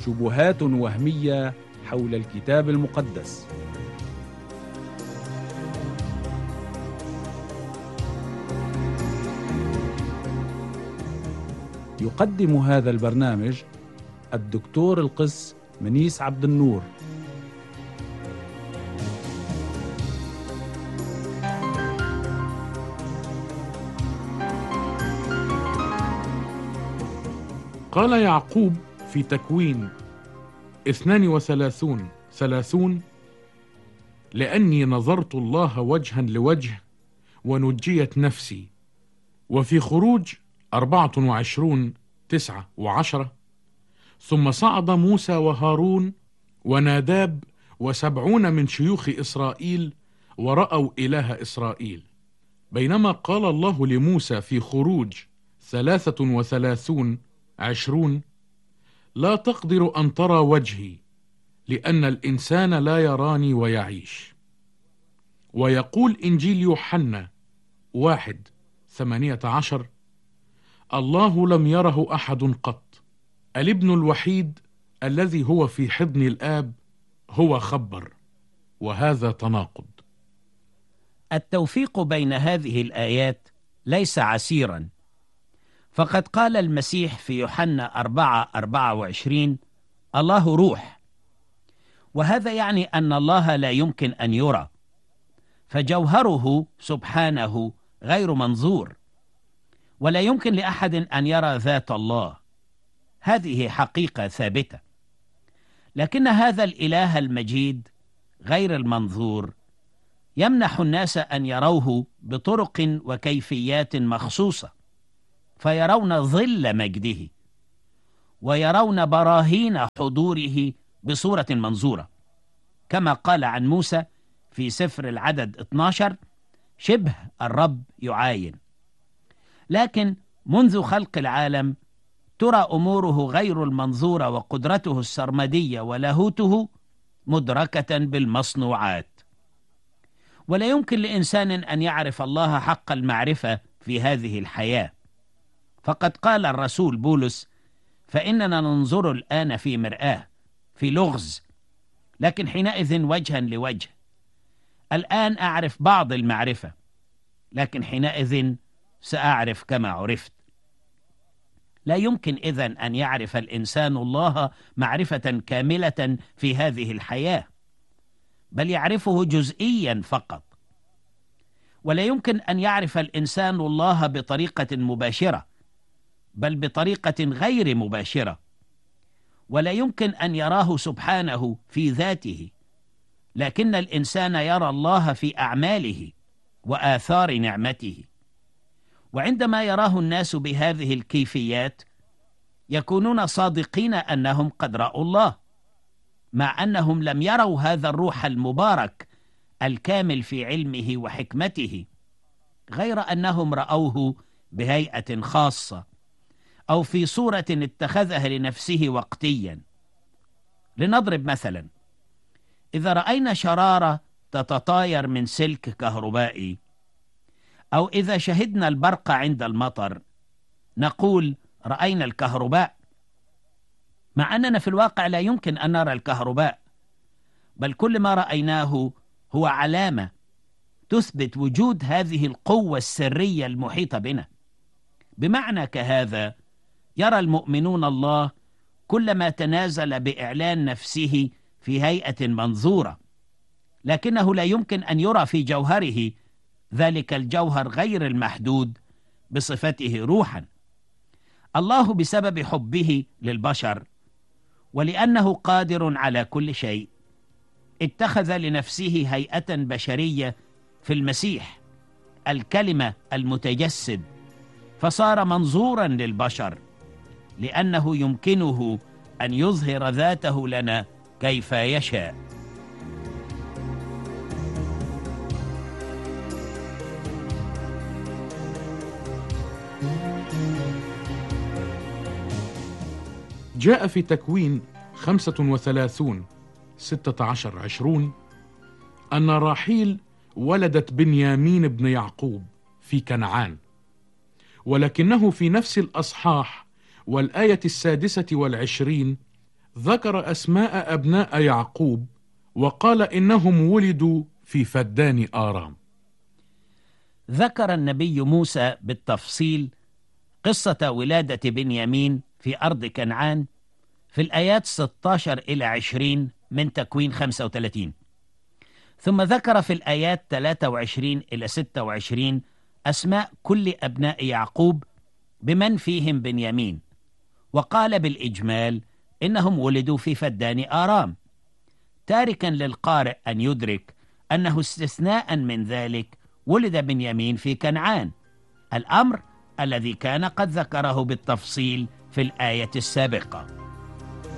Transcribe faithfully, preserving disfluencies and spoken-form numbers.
شبهات وهمية حول الكتاب المقدس. يقدم هذا البرنامج الدكتور القس منيس عبد النور. قال يعقوب في تكوين اثنان وثلاثون ثلاثون: لأني نظرت الله وجها لوجه ونجيت نفسي. وفي خروج أربعة وعشرون تسعة وعشرة: ثم صعد موسى وهارون وناداب وسبعون من شيوخ إسرائيل ورأوا إله إسرائيل. بينما قال الله لموسى في خروج ثلاثة وثلاثون عشرون: لا تقدر أن ترى وجهي لأن الإنسان لا يراني ويعيش. ويقول إنجيل يوحنا واحد ثمانية عشر: الله لم يره أحد قط، الابن الوحيد الذي هو في حضن الآب هو خبر. وهذا تناقض. التوفيق بين هذه الآيات ليس عسيرا، فقد قال المسيح في يوحنا أربعة أربعة وعشرين: الله روح، وهذا يعني أن الله لا يمكن أن يرى، فجوهره سبحانه غير منظور، ولا يمكن لأحد أن يرى ذات الله. هذه حقيقة ثابتة. لكن هذا الإله المجيد غير المنظور يمنح الناس أن يروه بطرق وكيفيات مخصوصة، فيرون ظل مجده ويرون براهين حضوره بصورة منظورة، كما قال عن موسى في سفر العدد اثنا عشر: شبه الرب يعاين. لكن منذ خلق العالم ترى أموره غير المنظورة، وقدرته السرمدية ولاهوته مدركة بالمصنوعات. ولا يمكن لإنسان أن يعرف الله حق المعرفة في هذه الحياة، فقد قال الرسول بولس: فإننا ننظر الآن في مرآة في لغز، لكن حينئذ وجها لوجه. الآن أعرف بعض المعرفة، لكن حينئذ سأعرف كما عرفت. لا يمكن إذن أن يعرف الإنسان الله معرفة كاملة في هذه الحياة، بل يعرفه جزئيا فقط. ولا يمكن أن يعرف الإنسان الله بطريقة مباشرة، بل بطريقة غير مباشرة. ولا يمكن أن يراه سبحانه في ذاته، لكن الإنسان يرى الله في أعماله وآثار نعمته. وعندما يراه الناس بهذه الكيفيات يكونون صادقين أنهم قد رأوا الله، مع أنهم لم يروا هذا الروح المبارك الكامل في علمه وحكمته، غير أنهم رأوه بهيئة خاصة أو في صورة اتخذها لنفسه وقتيا. لنضرب مثلا: إذا رأينا شرارة تتطاير من سلك كهربائي، أو إذا شهدنا البرق عند المطر، نقول رأينا الكهرباء، مع أننا في الواقع لا يمكن أن نرى الكهرباء، بل كل ما رأيناه هو علامة تثبت وجود هذه القوة السرية المحيطة بنا. بمعنى كهذا يرى المؤمنون الله كلما تنازل بإعلان نفسه في هيئة منظورة، لكنه لا يمكن أن يرى في جوهره ذلك الجوهر غير المحدود بصفته روحا. الله بسبب حبه للبشر ولأنه قادر على كل شيء اتخذ لنفسه هيئة بشرية في المسيح الكلمة المتجسد، فصار منظورا للبشر، لأنه يمكنه أن يظهر ذاته لنا كيف يشاء. جاء في تكوين خمسة وثلاثون ستة عشر عشرون أن راحيل ولدت بنيامين بن يعقوب في كنعان، ولكنه في نفس الأصحاح والآية السادسة والعشرين ذكر أسماء أبناء يعقوب وقال إنهم ولدوا في فدان آرام. ذكر النبي موسى بالتفصيل قصة ولادة بنيامين في أرض كنعان في الآيات ستة عشر إلى عشرين من تكوين خمسة وثلاثين، ثم ذكر في الآيات ثلاثة وعشرين إلى ستة وعشرين أسماء كل أبناء يعقوب بمن فيهم بنيامين، وقال بالإجمال إنهم ولدوا في فدان آرام، تاركا للقارئ أن يدرك أنه استثناء من ذلك ولد بنيامين في كنعان، الأمر الذي كان قد ذكره بالتفصيل في الآية السابقة.